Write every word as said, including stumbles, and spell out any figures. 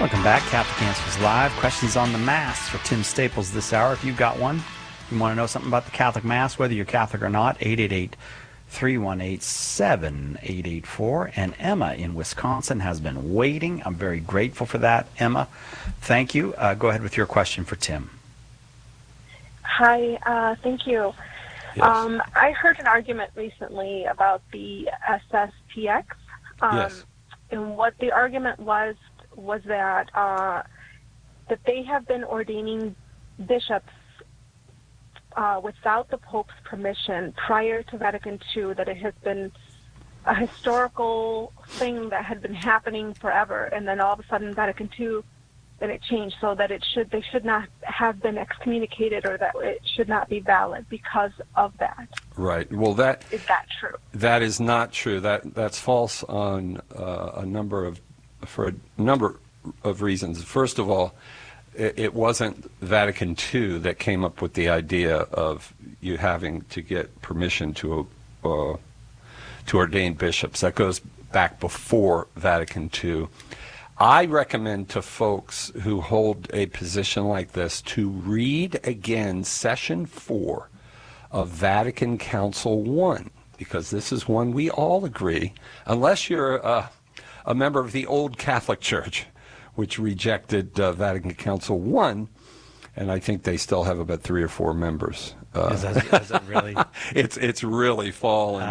Welcome back. Catholic Answers Live. Questions on the Mass for Tim Staples this hour. If you've got one, you want to know something about the Catholic Mass, whether you're Catholic or not, eight eight eight, three one eight, seven eight eight four. And Emma in Wisconsin has been waiting. I'm very grateful for that, Emma. Thank you. Uh, go ahead with your question for Tim. Hi, uh, thank you. Yes. Um, I heard an argument recently about the S S P X. Um, Yes. And what the argument was was that uh, that they have been ordaining bishops uh, without the Pope's permission prior to Vatican two, that it has been a historical thing that had been happening forever, and then all of a sudden Vatican two, then it changed so that it should they should not have been excommunicated, or that it should not be valid because of that. Right. Well, that is that true? That is not true. That that's false on uh, a number of for a number of reasons. First of all, it, it wasn't Vatican two that came up with the idea of you having to get permission to uh, to ordain bishops. That goes back before Vatican two. I recommend to folks who hold a position like this to read again Session four of Vatican Council one, because this is one we all agree, unless you're uh, a member of the old Catholic Church, which rejected uh, Vatican Council one, and I think they still have about three or four members. Uh, Is that, is that really? it's it's really fallen